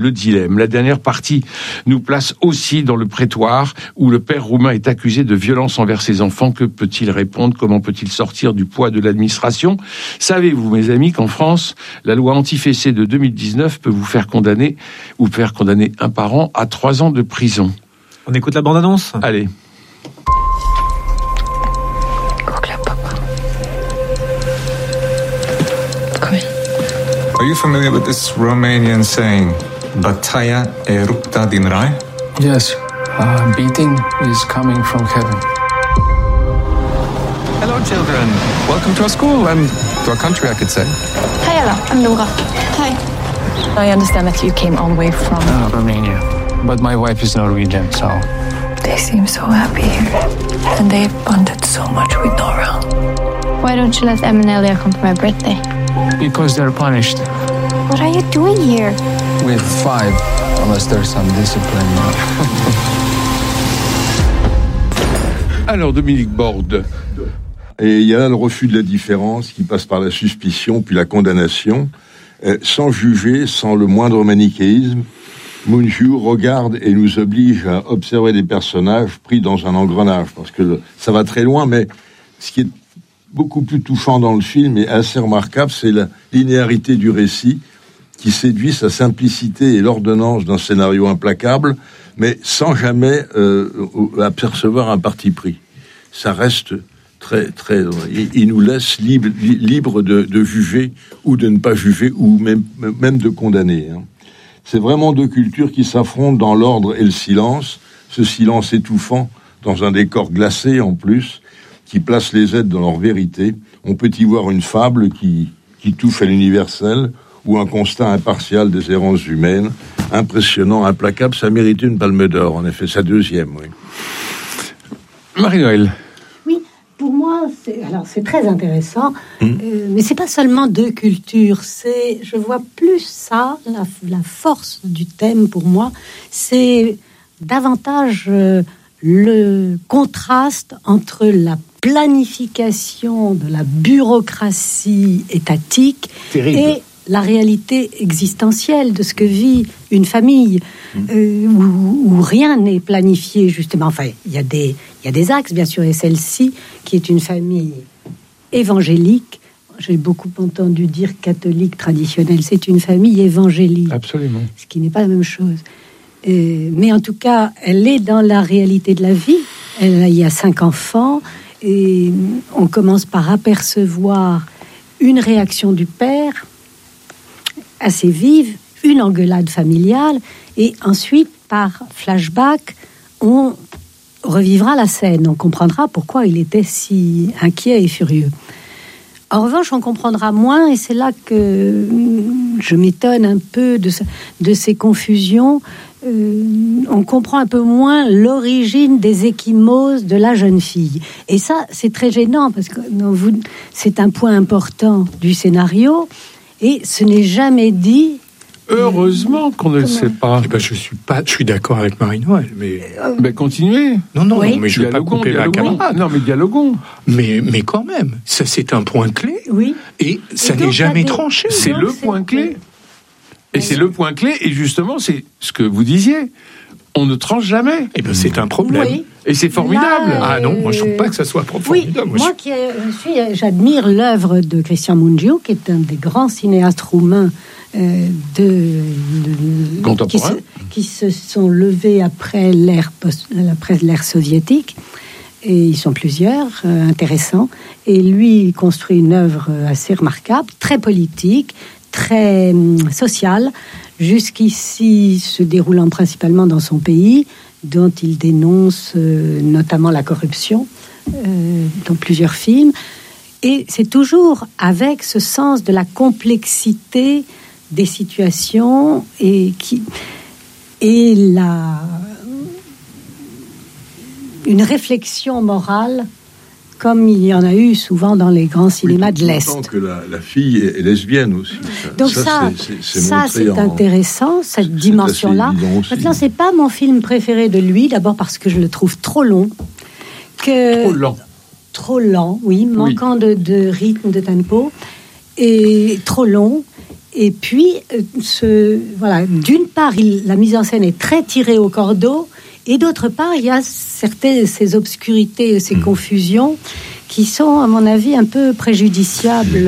Le dilemme. La dernière partie nous place aussi dans le prétoire où le père roumain est accusé de violence envers ses enfants. Que peut-il répondre? Comment peut-il sortir du poids de l'administration? Savez-vous, mes amis, qu'en France, la loi anti-fessée de 2019 peut vous faire condamner ou faire condamner un parent à 3 ans de prison? On écoute la bande-annonce? Allez. Are you familiar with this Romanian saying, Bătaia e rupta din rai? Yes, beating is coming from heaven. Hello, children. Welcome to our school and to our country, I could say. Hi, Ella. I'm Nora. Hi. I understand that you came all the way from... Romania. But my wife is Norwegian, so... They seem so happy here. And they bonded so much with Nora. Why don't you let Em and Elia come for my birthday? Because they're punished. What are you doing here? With 5, unless there's some discipline. Alors, Dominique Borde. Et il y a là le refus de la différence qui passe par la suspicion, puis la condamnation, sans juger, sans le moindre manichéisme. Mungiu regarde et nous oblige à observer des personnages pris dans un engrenage, parce que ça va très loin, mais ce qui est beaucoup plus touchant dans le film et assez remarquable, c'est la linéarité du récit qui séduit sa simplicité et l'ordonnance d'un scénario implacable, mais sans jamais apercevoir un parti pris. Ça reste très... Il nous laisse libre de juger ou de ne pas juger ou même de condamner. C'est vraiment 2 cultures qui s'affrontent dans l'ordre et le silence, ce silence étouffant dans un décor glacé en plus, qui place les êtres dans leur vérité. On peut y voir une fable qui touche à l'universel ou un constat impartial des errances humaines, impressionnant, implacable. Ça méritait une palme d'or, en effet, sa 2e, oui. Marie-Noël. Oui, pour moi, c'est très intéressant, mais c'est pas seulement 2 cultures, je vois plus ça, la force du thème pour moi, c'est davantage le contraste entre la planification de la bureaucratie étatique et la réalité existentielle de ce que vit une famille où rien n'est planifié, justement. Enfin, il y a des axes, bien sûr, et celle-ci, qui est une famille évangélique. J'ai beaucoup entendu dire catholique traditionnelle. C'est une famille évangélique. Absolument. Ce qui n'est pas la même chose. Mais en tout cas, elle est dans la réalité de la vie. Il y a 5 enfants et on commence par apercevoir une réaction du père assez vive, une engueulade familiale, et ensuite, par flashback, on revivra la scène. On comprendra pourquoi il était si inquiet et furieux. En revanche, on comprendra moins, et c'est là que je m'étonne un peu de ces confusions. On comprend un peu moins l'origine des ecchymoses de la jeune fille. Et ça, c'est très gênant, parce que c'est un point important du scénario, et ce n'est jamais dit. Heureusement qu'on ne le sait pas. Je suis d'accord avec Marie-Noël, mais continuez. Non, oui. mais je ne vais pas couper ma camarade. Non, mais dialoguons. Mais quand même, ça c'est un point clé. Oui. Et ça n'est jamais tranché. C'est le point clé. Et c'est le point clé. Et justement, c'est ce que vous disiez. On ne tranche jamais. Eh bien, c'est un problème. Oui. Et c'est formidable. Ah non, moi je trouve pas que ça soit formidable. Oui, j'admire l'œuvre de Cristian Mungiu, qui est un des grands cinéastes roumains contemporains qui se sont levés après l'ère soviétique. Et ils sont plusieurs, intéressants. Et lui, il construit une œuvre assez remarquable, très politique, très sociale, jusqu'ici se déroulant principalement dans son pays, dont il dénonce notamment la corruption dans plusieurs films. Et c'est toujours avec ce sens de la complexité des situations une réflexion morale, comme il y en a eu souvent dans les grands cinémas de l'Est. Que la fille est lesbienne aussi. Donc c'est intéressant, cette dimension-là. Maintenant, c'est pas mon film préféré de lui, d'abord parce que je le trouve trop long. Trop lent, oui, manquant de rythme, de tempo, et trop long. Et puis, voilà, d'une part, la mise en scène est très tirée au cordeau, et d'autre part, il y a ces obscurités, ces confusions qui sont, à mon avis, un peu préjudiciables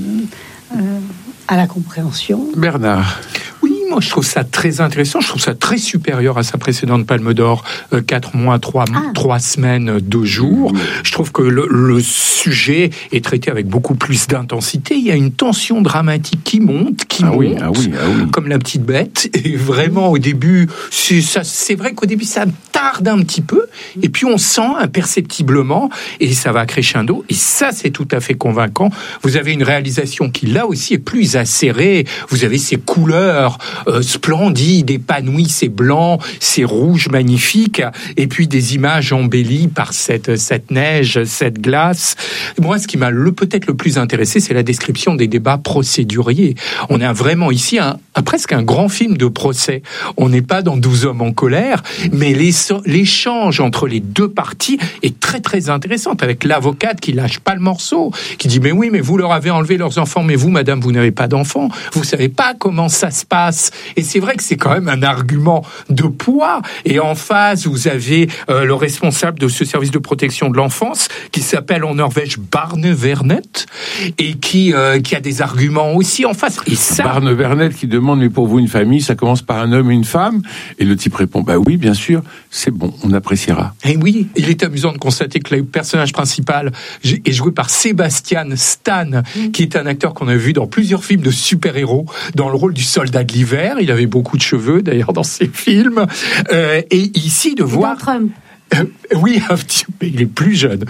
à la compréhension. Bernard. Oui, moi je trouve ça très intéressant, je trouve ça très supérieur à sa précédente Palme d'Or, 4 mois, 3 semaines, 2 jours. Je trouve que le sujet est traité avec beaucoup plus d'intensité. Il y a une tension dramatique qui monte, comme la petite bête. Et vraiment, au début, c'est vrai qu'au début, ça tarde un petit peu. Et puis, on sent imperceptiblement, et ça va crescendo. Et ça, c'est tout à fait convaincant. Vous avez une réalisation qui, là aussi, est plus acérée. Vous avez ces couleurs splendides, épanouies, ces blancs, ces rouges magnifiques. Et puis, des images embellies par cette neige, cette glace. Moi, ce qui m'a peut-être le plus intéressé, c'est la description des débats procéduriers. On a vraiment ici presque un grand film de procès. On n'est pas dans 12 hommes en colère, mais l'échange entre les deux parties est très très intéressant, avec l'avocate qui lâche pas le morceau, qui dit mais oui, mais vous leur avez enlevé leurs enfants, mais vous, madame, vous n'avez pas d'enfants, vous savez pas comment ça se passe. Et c'est vrai que c'est quand même un argument de poids. Et en face, vous avez le responsable de ce service de protection de l'enfance qui s'appelle en Norvège Barnevernet et qui a des arguments aussi en face. Et ça, Barnevernet qui demande mais pour vous une famille, ça commence par un homme et une femme, et le type répond bah oui bien sûr, c'est bon, on appréciera. Et oui, il est amusant de constater que le personnage principal est joué par Sebastian Stan, qui est un acteur qu'on a vu dans plusieurs films de super-héros, dans le rôle du soldat de l'hiver. Il avait beaucoup de cheveux d'ailleurs dans ses films. Et ici de voir Trump. Oui, un petit peu, il est plus jeune.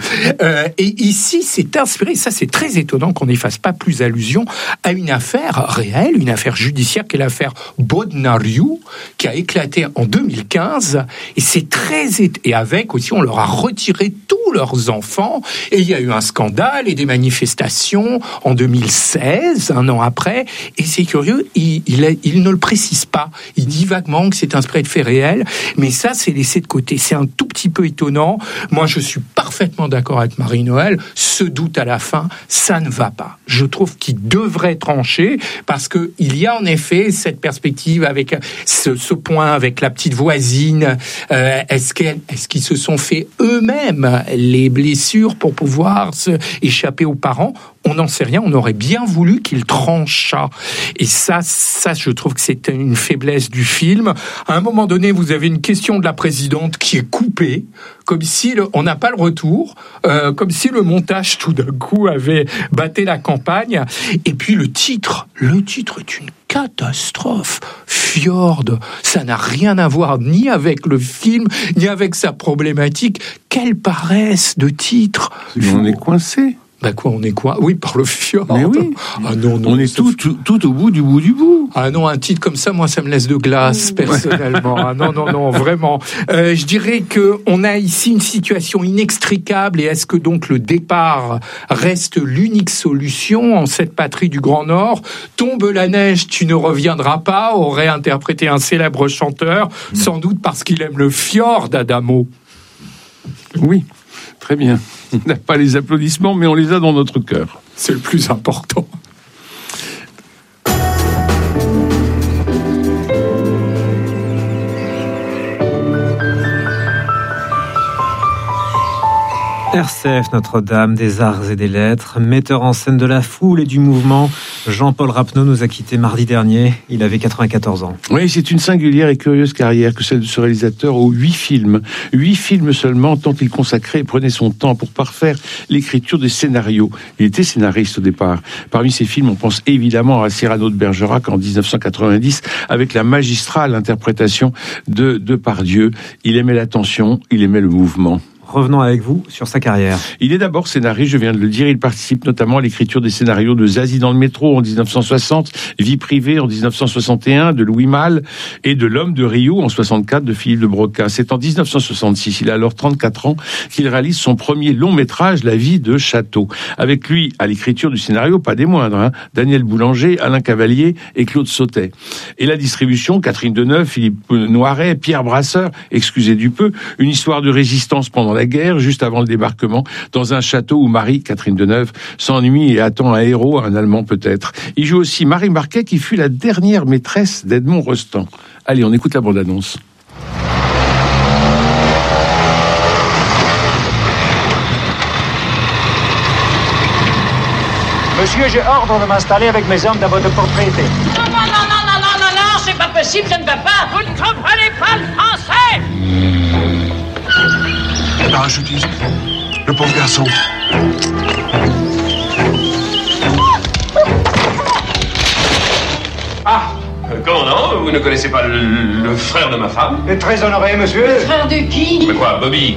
Et ici, c'est inspiré, ça c'est très étonnant qu'on n'y fasse pas plus allusion à une affaire réelle, une affaire judiciaire qui est l'affaire Bodnariu, qui a éclaté en 2015. Et c'est et avec aussi, on leur a retiré tous leurs enfants. Et il y a eu un scandale et des manifestations en 2016, un an après. Et c'est curieux, il ne le précise pas. Il dit vaguement que c'est inspiré de faits réels, mais ça, c'est laissé de côté. C'est un tout petit peu étonnant. Moi, je suis parfaitement d'accord avec Marie-Noël. Ce doute à la fin, ça ne va pas. Je trouve qu'il devrait trancher parce que il y a en effet cette perspective avec ce point avec la petite voisine. Est-ce qu'ils se sont fait eux-mêmes les blessures pour pouvoir échapper aux parents? On n'en sait rien. On aurait bien voulu qu'il tranchât. Et ça, je trouve que c'est une faiblesse du film. À un moment donné, vous avez une question de la présidente qui est coupée, comme si on n'a pas le retour, comme si le montage tout d'un coup avait batté la campagne. Et puis le titre est une catastrophe. Fjord, ça n'a rien à voir ni avec le film, ni avec sa problématique. Quelle paresse de titre. On est coincé. Bah quoi, on est quoi? Oui, par le fjord. Mais oui. Ah non, on est tout au bout du bout. Ah non, un titre comme ça, moi, ça me laisse de glace, personnellement. Ah non, vraiment. Je dirais que on a ici une situation inextricable, et est-ce que donc le départ reste l'unique solution en cette patrie du Grand Nord? Tombe la neige, tu ne reviendras pas, aurait interprété un célèbre chanteur, sans doute parce qu'il aime le fjord d'Adamo. Oui. Très bien. On n'a pas les applaudissements, mais on les a dans notre cœur. C'est le plus important. RCF Notre-Dame des Arts et des Lettres, metteur en scène de la foule et du mouvement, Jean-Paul Rapneau nous a quittés mardi dernier. Il avait 94 ans. Oui, c'est une singulière et curieuse carrière que celle de ce réalisateur aux 8 films. 8 films seulement, tant il consacrait et prenait son temps pour parfaire l'écriture des scénarios. Il était scénariste au départ. Parmi ces films, on pense évidemment à Cyrano de Bergerac en 1990, avec la magistrale interprétation de Depardieu. Il aimait la tension, il aimait le mouvement. Revenons avec vous sur sa carrière. Il est d'abord scénariste, je viens de le dire. Il participe notamment à l'écriture des scénarios de Zazie dans le métro en 1960, Vie privée en 1961 de Louis Malle et de L'homme de Rio en 64 de Philippe de Broca. C'est en 1966, il a alors 34 ans, qu'il réalise son premier long métrage, La vie de Château. Avec lui, à l'écriture du scénario, pas des moindres, Daniel Boulanger, Alain Cavalier et Claude Sautet. Et la distribution, Catherine Deneuve, Philippe Noiret, Pierre Brasseur, excusez du peu, une histoire de résistance pendant la la guerre, juste avant le débarquement, dans un château où Marie, Catherine Deneuve, s'ennuie et attend un héros, un Allemand peut-être. Il joue aussi Marie Marquet, qui fut la dernière maîtresse d'Edmond Rostand. Allez, on écoute la bande-annonce. Monsieur, j'ai ordre de m'installer avec mes hommes dans votre propriété. Non, c'est pas possible, ça ne va pas. Vous ne comprenez pas le français. Le parachutiste, le pauvre garçon. Ah, comment non? Vous ne connaissez pas le frère de ma femme? Très honoré, monsieur. Le frère de qui? Mais quoi, Bobby?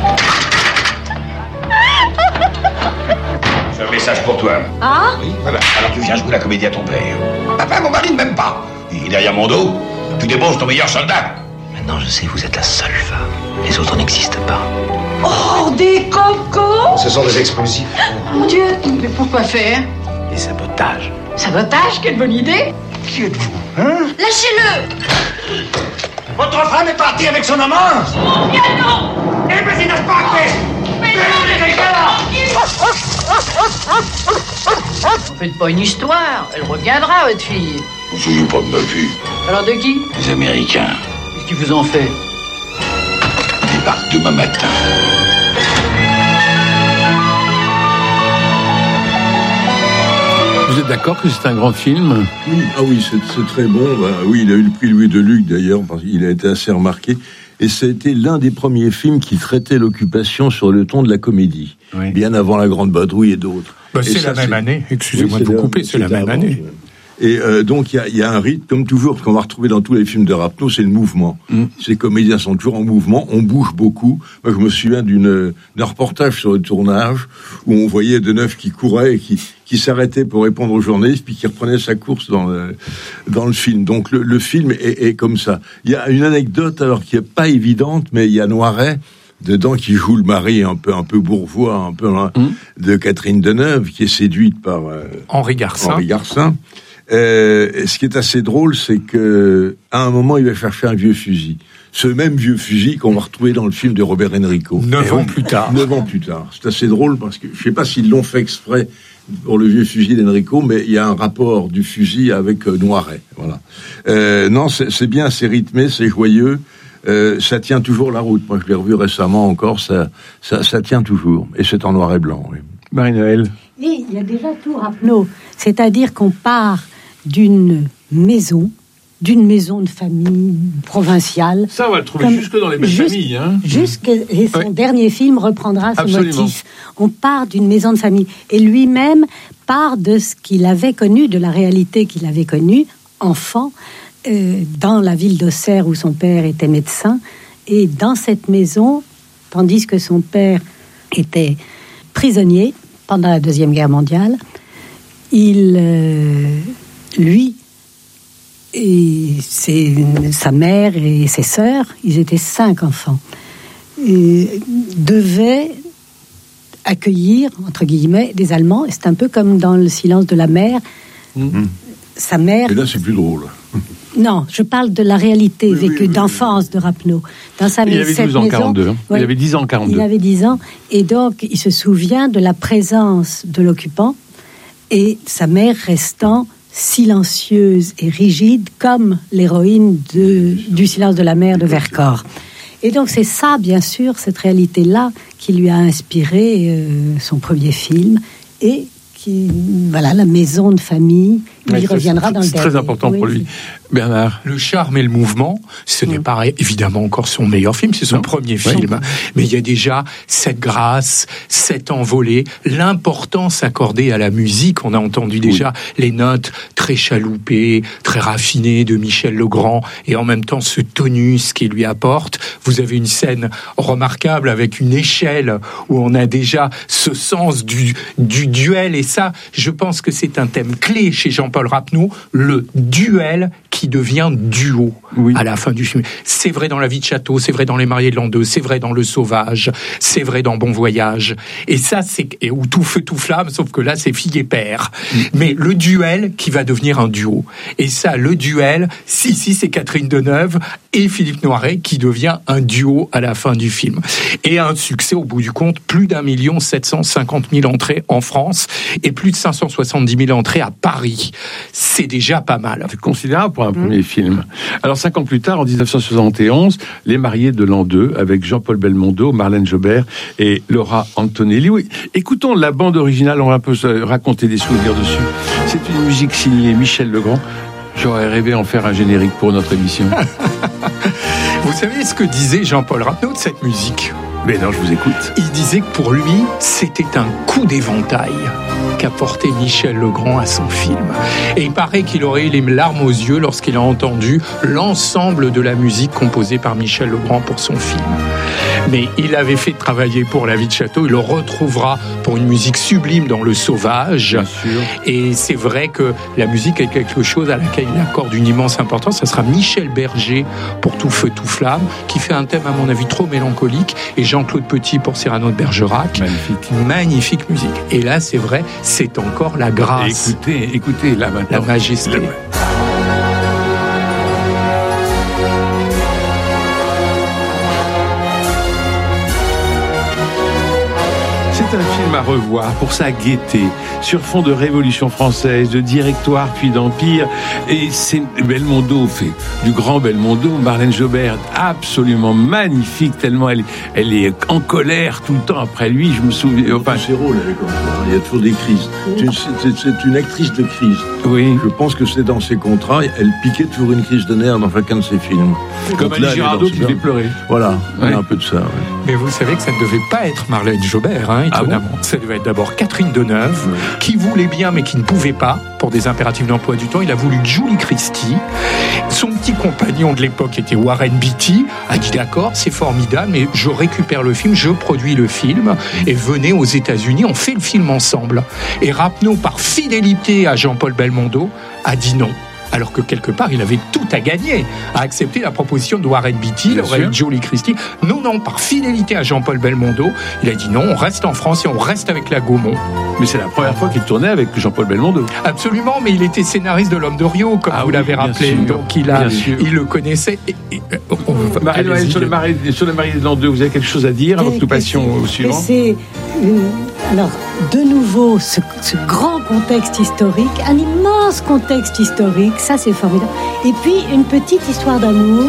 J'ai un message pour toi. Ah? Oui, voilà. Alors tu viens jouer la comédie à ton père. Papa, mon mari ne m'aime pas. Il est derrière mon dos. Tu débauches ton meilleur soldat. Maintenant, je sais, vous êtes la seule femme. Les autres n'existent pas. Oh, des cocos! Ce sont des explosifs. Mon Dieu, mais pourquoi faire? Des sabotages. Sabotage, quelle bonne idée! Qui êtes-vous, hein? Lâchez-le! Votre femme est partie avec son amant. Bien non! Eh ben, c'est pas fait. Mais vous faites pas une histoire, elle reviendra, votre fille. Vous ne souvenez pas de ma vie. Alors de qui? Les Américains. Qu'est-ce qu'ils vous ont fait? Ils débarquent demain matin. Vous êtes d'accord que c'est un grand film? Oui, ah oui, c'est très bon. Ben, oui, il a eu le prix Louis Deluc d'ailleurs, parce qu'il a été assez remarqué. Et ça a été l'un des premiers films qui traitait l'occupation sur le ton de la comédie, oui. Bien avant La Grande Vadrouille et d'autres. C'est la même année, excusez-moi de vous couper, c'est la même année. Et donc il y a un rythme, comme toujours, ce qu'on va retrouver dans tous les films de Rapneau, c'est le mouvement. Ces comédiens sont toujours en mouvement, on bouge beaucoup. Moi je me souviens d'un reportage sur le tournage, où on voyait Deneuve qui courait et qui s'arrêtait pour répondre aux journalistes, puis qui reprenait sa course dans le film. Donc le film est comme ça. Il y a une anecdote, alors qui est pas évidente, mais il y a Noiret dedans qui joue le mari un peu bourgeois, un peu de Catherine Deneuve, qui est séduite par Henri Garcin. Ce qui est assez drôle, c'est que à un moment, il va chercher un vieux fusil. Ce même vieux fusil qu'on va retrouver dans le film de Robert Enrico. 9 ans plus tard. C'est assez drôle parce que je sais pas s'ils l'ont fait exprès pour le vieux fusil d'Enrico, mais il y a un rapport du fusil avec Noiret. Voilà. Non, c'est bien, c'est rythmé, c'est joyeux. Ça tient toujours la route. Moi, je l'ai revu récemment encore. Ça tient toujours. Et c'est en noir et blanc. Oui. Marie-Noël. Oui, il y a déjà tout Rapneau. C'est-à-dire qu'on part d'une maison de famille provinciale. Ça, on va le trouver jusque dans les belles familles. Hein. Et son dernier film reprendra ce motif. On part d'une maison de famille. Et lui-même part de ce qu'il avait connu, de la réalité qu'il avait connue, enfant, dans la ville d'Auxerre où son père était médecin. Et dans cette maison, tandis que son père était prisonnier pendant la Deuxième Guerre mondiale, lui et sa mère et ses sœurs, ils étaient 5 enfants, devaient accueillir, entre guillemets, des Allemands. C'est un peu comme dans Le Silence de la mer. Sa mère... Et là, c'est plus drôle. Non, je parle de la réalité vécue d'enfance de Rapneau. Dans sa il avait 12 ans, 42. Il avait 10 ans, 42. Il avait 10 ans. Et donc, il se souvient de la présence de l'occupant et sa mère restant silencieuse et rigide comme l'héroïne du Silence de la mer de Vercors. Et donc, c'est ça, bien sûr, cette réalité-là qui lui a inspiré son premier film et voilà, la maison de famille. Il y reviendra dans le dernier. C'est très important pour lui. Bernard. Le charme et le mouvement, ce n'est pas évidemment encore son meilleur film, c'est son premier film. Mais il y a déjà cette grâce, cette envolée, l'importance accordée à la musique. On a entendu déjà les notes très chaloupées, très raffinées de Michel Legrand, et en même temps ce tonus qu'il lui apporte. Vous avez une scène remarquable avec une échelle où on a déjà ce sens du duel, et ça, je pense que c'est un thème clé chez Jean Jean-Paul Rapneau, le duel qui devient duo à la fin du film. C'est vrai dans La vie de château, c'est vrai dans Les mariés de l'an 2, c'est vrai dans Le sauvage, c'est vrai dans Bon voyage. Et ça, ou Tout feu, tout flamme, sauf que là, c'est fille et père. Mais le duel qui va devenir un duo. Et ça, le duel, c'est Catherine Deneuve et Philippe Noiret qui devient un duo à la fin du film. Et un succès, au bout du compte, plus d'1 750 000 entrées en France et plus de 570 000 entrées à Paris. C'est déjà pas mal. C'est considérable pour un premier film. Alors, 5 ans plus tard, en 1971, Les mariés de l'an 2, avec Jean-Paul Belmondo, Marlène Jobert et Laura Antonelli. Oui, écoutons la bande originale, on va un peu se raconter des souvenirs dessus. C'est une musique signée Michel Legrand. J'aurais rêvé en faire un générique pour notre émission. Vous savez ce que disait Jean-Paul Rapneau de cette musique ? Mais non, je vous écoute. Il disait que pour lui, c'était un coup d'éventail qu'apportait Michel Legrand à son film. Et il paraît qu'il aurait eu les larmes aux yeux lorsqu'il a entendu l'ensemble de la musique composée par Michel Legrand pour son film. Mais il avait fait travailler pour La vie de château, il le retrouvera pour une musique sublime dans Le sauvage. Bien sûr. Et c'est vrai que la musique est quelque chose à laquelle il accorde une immense importance. Ça sera Michel Berger pour Tout feu, tout flamme, qui fait un thème à mon avis trop mélancolique, et Jean-Claude Petit pour Cyrano de Bergerac. Magnifique musique. Et là, c'est vrai, c'est encore la grâce. Écoutez, là maintenant. La majesté. C'est un film à revoir pour sa gaieté, sur fond de Révolution française, de Directoire puis d'Empire. Et c'est Belmondo fait du grand Belmondo, Marlène Jobert, absolument magnifique, tellement elle est en colère tout le temps après lui. Je me souviens. Enfin, ses rôles, il y a toujours des crises. C'est une actrice de crise. Oui. Je pense que c'est dans ses contrats. Elle piquait toujours une crise de nerfs dans chacun de ses films. Comme Annie Girardot qui fait pleurer. Voilà, il y a un peu de ça. Ouais. Mais vous savez que ça ne devait pas être Marlène Jobert, étonnamment. Ah bon, ça devait être d'abord Catherine Deneuve, qui voulait bien mais qui ne pouvait pas, pour des impératifs d'emploi du temps. Il a voulu Julie Christie. Son petit compagnon de l'époque était Warren Beatty. A dit d'accord, c'est formidable, mais je récupère le film, je produis le film, et venez aux États-Unis, on fait le film ensemble. Et Rapneau, par fidélité à Jean-Paul Belmondo, a dit non. Alors que quelque part, il avait tout à gagner à accepter la proposition de Warren Beatty, il aurait eu Julie Christie. Non, par fidélité à Jean-Paul Belmondo, il a dit non, on reste en France et on reste avec la Gaumont. Mais c'est la première fois qu'il tournait avec Jean-Paul Belmondo. Absolument, mais il était scénariste de L'Homme de Rio, comme vous l'avez rappelé. Sûr, donc il le connaissait. Sur le marié de l'an 2, vous avez quelque chose à dire avant que nous passions au suivant? Alors, de nouveau, ce grand contexte historique, un immense contexte historique, ça c'est formidable. Et puis, une petite histoire d'amour,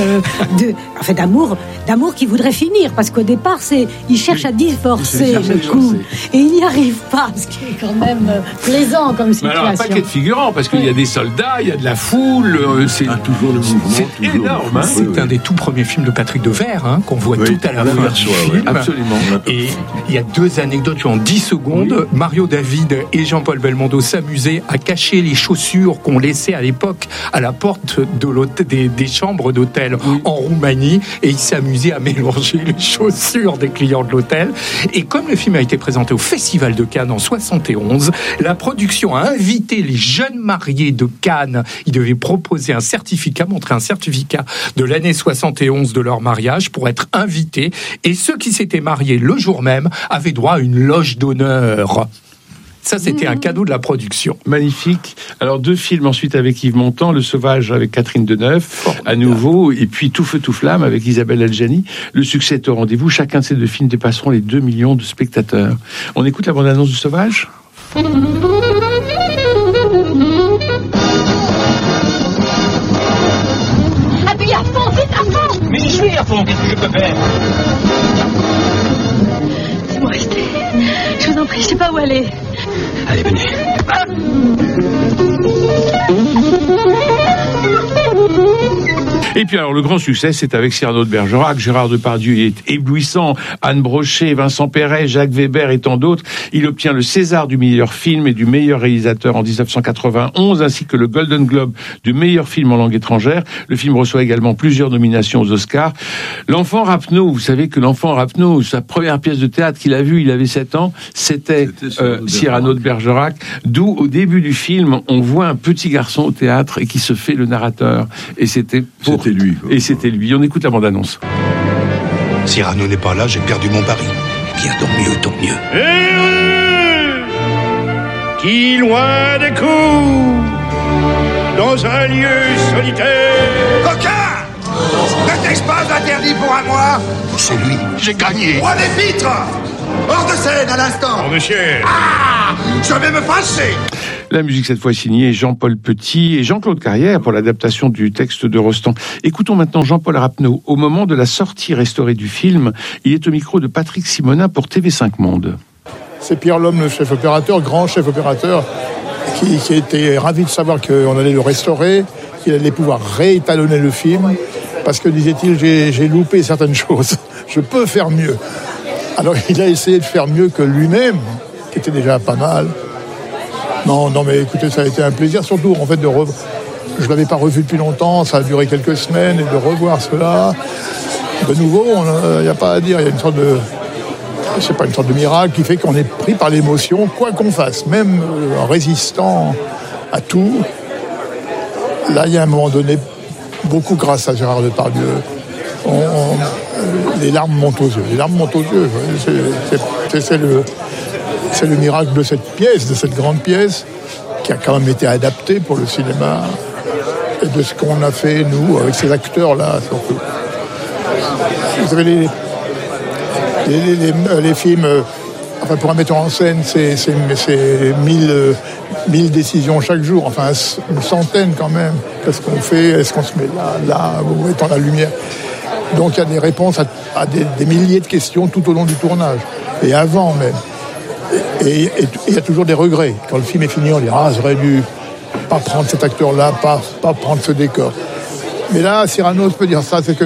d'amour qui voudrait finir, parce qu'au départ, il cherche à divorcer le couple, et il n'y arrive pas, ce qui est quand même plaisant comme situation. Mais alors, un paquet de figurants, parce qu'il y a des soldats, il y a de la foule, c'est toujours le mouvement. C'est énorme. C'est un des tout premiers films de Patrick Devers, qu'on voit tout à la fin du film. Absolument. Et il y a 2 anecdotes en 10 secondes. Mario David et Jean-Paul Belmondo s'amusaient à cacher les chaussures qu'on laissait à l'époque à la porte de des chambres d'hôtel en Roumanie, et ils s'amusaient à mélanger les chaussures des clients de l'hôtel. Et comme le film a été présenté au Festival de Cannes en 71, la production a invité les jeunes mariés de Cannes. Ils devaient proposer montrer un certificat de l'année 71 de leur mariage pour être invités, et ceux qui s'étaient mariés le jour même avaient droit à une loge d'honneur. Ça, c'était un cadeau de la production. Magnifique. Alors, 2 films ensuite avec Yves Montand, Le Sauvage avec Catherine Deneuve, à nouveau, et puis Tout feu, tout flamme avec Isabelle Adjani. Le succès est au rendez-vous. Chacun de ces 2 films dépasseront les 2 millions de spectateurs. On écoute la bande-annonce du Sauvage ? Appuie à fond, vite à fond! Mais j'y suis à fond, qu'est-ce que je peux faire? C'est moi, restez. Je vous en prie, je sais pas où aller. Allez, venez. Et puis alors, le grand succès, c'est avec Cyrano de Bergerac. Gérard Depardieu est éblouissant. Anne Brochet, Vincent Perret, Jacques Weber et tant d'autres. Il obtient le César du meilleur film et du meilleur réalisateur en 1991, ainsi que le Golden Globe du meilleur film en langue étrangère. Le film reçoit également plusieurs nominations aux Oscars. L'Enfant Rapneau, vous savez que l'Enfant Rapneau, sa première pièce de théâtre qu'il a vue, il avait 7 ans, c'était Cyrano de Bergerac, d'où au début du film, on voit un petit garçon au théâtre et qui se fait le narrateur. Et c'était lui. Et c'était lui. On écoute la bande-annonce. Cyrano n'est pas là, j'ai perdu mon pari. Bien, tant mieux. Heureux, qui loin des coups, dans un lieu solitaire. Coquin! N'était-ce pas interdit pour un mois? C'est lui. J'ai gagné. Roi des pitres! Hors de scène à l'instant! Oh, monsieur! Ah! Je vais me fâcher! La musique, cette fois, est signée Jean-Paul Petit et Jean-Claude Carrière pour l'adaptation du texte de Rostand. Écoutons maintenant Jean-Paul Rapneau. Au moment de la sortie restaurée du film, il est au micro de Patrick Simonin pour TV5 Monde. C'est Pierre Lhomme, le chef opérateur, grand chef opérateur, qui était ravi de savoir qu'on allait le restaurer, qu'il allait pouvoir réétalonner le film, parce que, disait-il, j'ai loupé certaines choses. Je peux faire mieux. Alors, il a essayé de faire mieux que lui-même, qui était déjà pas mal. Non, mais écoutez, ça a été un plaisir, surtout, en fait, je ne l'avais pas revu depuis longtemps, ça a duré quelques semaines, et de revoir cela, de nouveau, il n'y a pas à dire, il y a une sorte de... C'est pas une sorte de miracle qui fait qu'on est pris par l'émotion, quoi qu'on fasse, même en résistant à tout. Là, il y a un moment donné, beaucoup grâce à Gérard Depardieu, les larmes montent aux yeux. C'est le miracle de cette pièce, de cette grande pièce, qui a quand même été adaptée pour le cinéma, et de ce qu'on a fait, nous, avec ces acteurs-là, surtout. Vous savez, les films, enfin, pour un metteur en scène, c'est 1000 décisions chaque jour, enfin une centaine quand même. Qu'est-ce qu'on fait? Est-ce qu'on se met là, où est-on la lumière? Donc il y a des réponses à des milliers de questions tout au long du tournage, et avant même. Et il y a toujours des regrets. Quand le film est fini, on dit « Ah, j'aurais dû pas prendre cet acteur-là, pas prendre ce décor. » Mais là, Cyrano peut dire ça, c'est que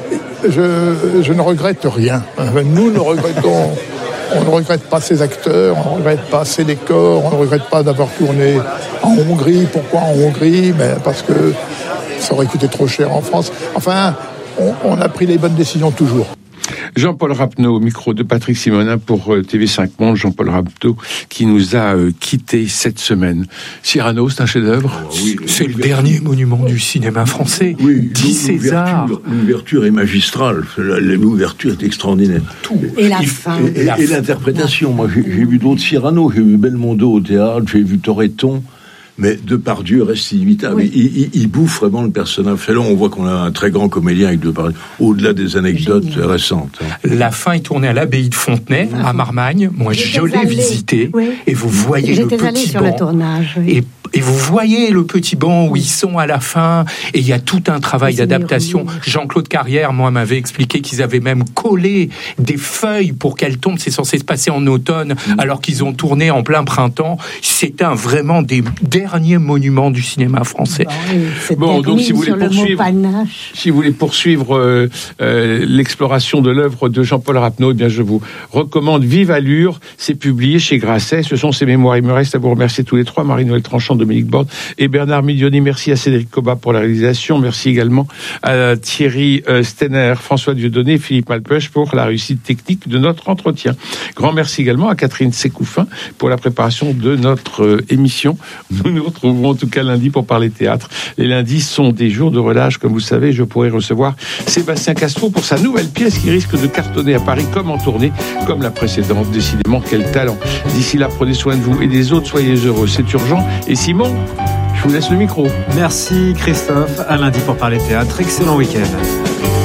je ne regrette rien. Nous ne regrettons... On ne regrette pas ces acteurs, on ne regrette pas ces décors, on ne regrette pas d'avoir tourné en Hongrie. Pourquoi en Hongrie? Parce que ça aurait coûté trop cher en France. Enfin, on a pris les bonnes décisions toujours. Jean-Paul Rapneau au micro de Patrick Simonin pour TV5 Monde. Jean-Paul Rapneau qui nous a quittés cette semaine. Cyrano, c'est un chef-d'œuvre. Oui, c'est le dernier monument du cinéma français. Oui, 10 Césars. L'ouverture est magistrale. L'ouverture est extraordinaire. Tout. Et la fin. Et l'interprétation. Moi, j'ai vu d'autres Cyrano. J'ai vu Belmondo au théâtre. J'ai vu Toretton. Mais Depardieu reste inimitable. Oui. Il bouffe vraiment le personnage. Là, on voit qu'on a un très grand comédien avec Depardieu, au-delà des anecdotes récentes. La fin est tournée à l'abbaye de Fontenay, à Marmagne. Moi, je l'ai visité. Oui. Et vous voyez le petit banc. J'étais allée sur le tournage. Oui. Et vous voyez le petit banc où ils sont à la fin, et il y a tout un travail d'adaptation. Jean-Claude Carrière, moi, m'avait expliqué qu'ils avaient même collé des feuilles pour qu'elles tombent. C'est censé se passer en automne, alors qu'ils ont tourné en plein printemps. C'est vraiment des derniers monuments du cinéma français. Bon, donc si vous voulez poursuivre l'exploration de l'œuvre de Jean-Paul Rapneau, eh bien je vous recommande Vive Allure. C'est publié chez Grasset. Ce sont ses mémoires. Il me reste à vous remercier tous les trois, Marie-Noël Tranchant, Dominique Borde et Bernard Midioni. Merci à Cédric Cobat pour la réalisation. Merci également à Thierry Stenner, François Dieudonné et Philippe Malpeuch pour la réussite technique de notre entretien. Grand merci également à Catherine Sécoufin pour la préparation de notre émission. Nous nous retrouvons en tout cas lundi pour parler théâtre. Les lundis sont des jours de relâche, comme vous savez. Je pourrai recevoir Sébastien Castro pour sa nouvelle pièce qui risque de cartonner à Paris comme en tournée, comme la précédente. Décidément, quel talent. D'ici là, prenez soin de vous et des autres. Soyez heureux. C'est urgent. Et Simon, je vous laisse le micro. Merci Christophe. À lundi pour parler théâtre. Excellent week-end.